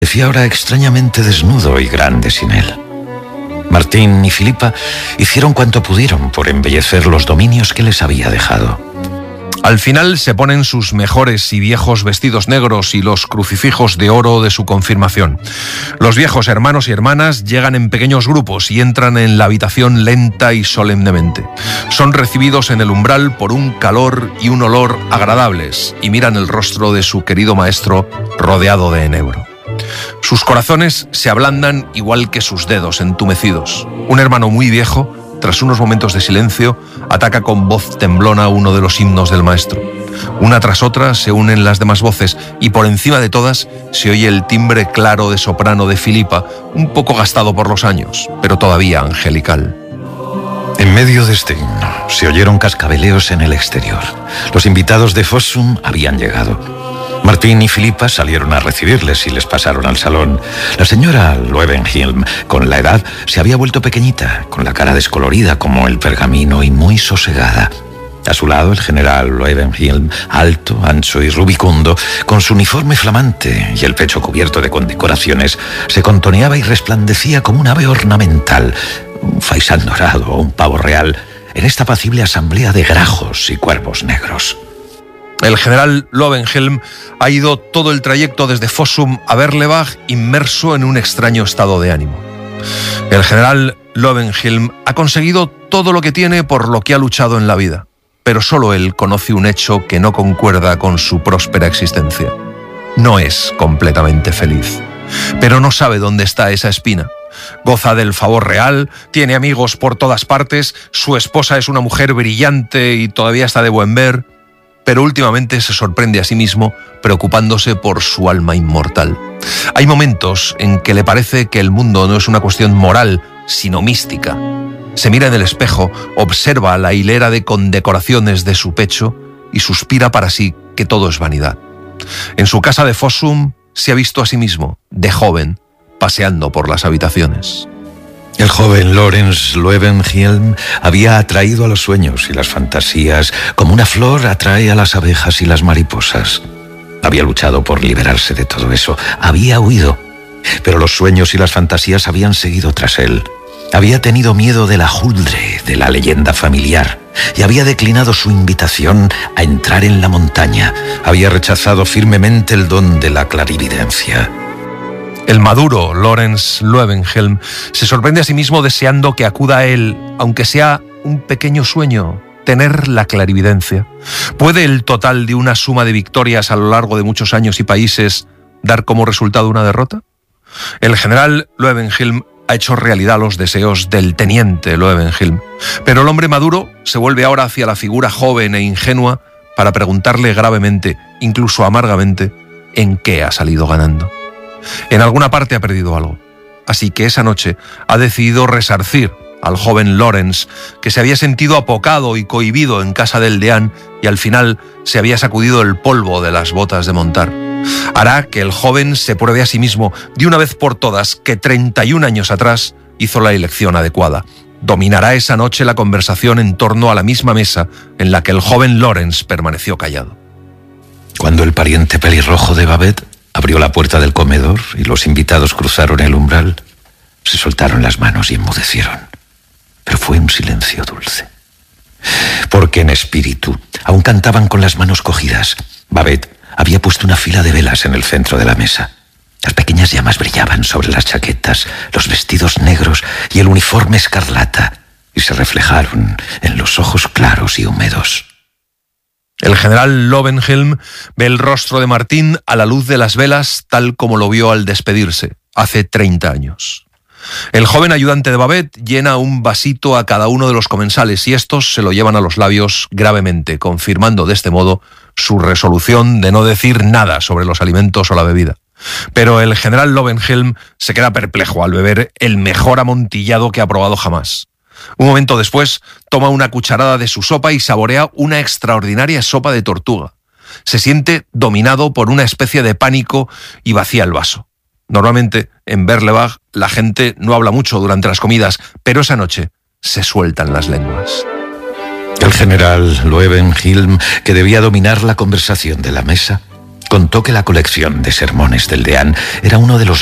Parecía ahora extrañamente desnudo y grande sin él. Martín y Filipa hicieron cuanto pudieron por embellecer los dominios que les había dejado. Al final se ponen sus mejores y viejos vestidos negros y los crucifijos de oro de su confirmación. Los viejos hermanos y hermanas llegan en pequeños grupos y entran en la habitación lenta y solemnemente. Son recibidos en el umbral por un calor y un olor agradables y miran el rostro de su querido maestro rodeado de enebro. Sus corazones se ablandan igual que sus dedos entumecidos. Un hermano muy viejo, tras unos momentos de silencio, ataca con voz temblona uno de los himnos del maestro. Una tras otra se unen las demás voces y por encima de todas se oye el timbre claro de soprano de Filipa, un poco gastado por los años, pero todavía angelical. En medio de este himno se oyeron cascabeleos en el exterior. Los invitados de Fossum habían llegado. Martín y Filipa salieron a recibirles y les pasaron al salón. La señora Löwenhielm, con la edad, se había vuelto pequeñita, con la cara descolorida como el pergamino y muy sosegada. A su lado, el general Löwenhielm, alto, ancho y rubicundo, con su uniforme flamante y el pecho cubierto de condecoraciones, se contoneaba y resplandecía como un ave ornamental, un faisán dorado o un pavo real, en esta apacible asamblea de grajos y cuervos negros. El general Löwenhielm ha ido todo el trayecto desde Fossum a Berlebach inmerso en un extraño estado de ánimo. El general Löwenhielm ha conseguido todo lo que tiene por lo que ha luchado en la vida, pero solo él conoce un hecho que no concuerda con su próspera existencia. No es completamente feliz, pero no sabe dónde está esa espina. Goza del favor real, tiene amigos por todas partes, su esposa es una mujer brillante y todavía está de buen ver, pero últimamente se sorprende a sí mismo preocupándose por su alma inmortal. Hay momentos en que le parece que el mundo no es una cuestión moral, sino mística. Se mira en el espejo, observa la hilera de condecoraciones de su pecho y suspira para sí que todo es vanidad. En su casa de Fossum se ha visto a sí mismo, de joven, paseando por las habitaciones. El joven Lorenz Löwenhielm había atraído a los sueños y las fantasías como una flor atrae a las abejas y las mariposas. Había luchado por liberarse de todo eso, había huido, pero los sueños y las fantasías habían seguido tras él. Había tenido miedo de la Huldre, de la leyenda familiar, y había declinado su invitación a entrar en la montaña. Había rechazado firmemente el don de la clarividencia. El maduro Lorenz Löwenhielm se sorprende a sí mismo deseando que acuda a él, aunque sea un pequeño sueño, tener la clarividencia. ¿Puede el total de una suma de victorias a lo largo de muchos años y países dar como resultado una derrota? El general Löwenhielm ha hecho realidad los deseos del teniente Löwenhielm, pero el hombre maduro se vuelve ahora hacia la figura joven e ingenua para preguntarle gravemente, incluso amargamente, en qué ha salido ganando. En alguna parte ha perdido algo, así que esa noche ha decidido resarcir al joven Lorenz, que se había sentido apocado y cohibido en casa del deán y al final se había sacudido el polvo de las botas de montar. Hará que el joven se pruebe a sí mismo de una vez por todas que 31 años atrás hizo la elección adecuada. Dominará esa noche la conversación en torno a la misma mesa en la que el joven Lorenz permaneció callado. Cuando el pariente pelirrojo de Babette abrió la puerta del comedor y los invitados cruzaron el umbral, se soltaron las manos y enmudecieron. Pero fue un silencio dulce. Porque en espíritu aún cantaban con las manos cogidas. Babette había puesto una fila de velas en el centro de la mesa. Las pequeñas llamas brillaban sobre las chaquetas, los vestidos negros y el uniforme escarlata, y se reflejaron en los ojos claros y húmedos. El general Löwenhielm ve el rostro de Martín a la luz de las velas tal como lo vio al despedirse, hace 30 años. El joven ayudante de Babette llena un vasito a cada uno de los comensales y estos se lo llevan a los labios gravemente, confirmando de este modo su resolución de no decir nada sobre los alimentos o la bebida. Pero el general Löwenhielm se queda perplejo al beber el mejor amontillado que ha probado jamás. Un momento después, toma una cucharada de su sopa y saborea una extraordinaria sopa de tortuga. Se siente dominado por una especie de pánico y vacía el vaso. Normalmente, en Berlebach, la gente no habla mucho durante las comidas, pero esa noche se sueltan las lenguas. El general Löwenhielm, que debía dominar la conversación de la mesa, Contó que la colección de sermones del deán era uno de los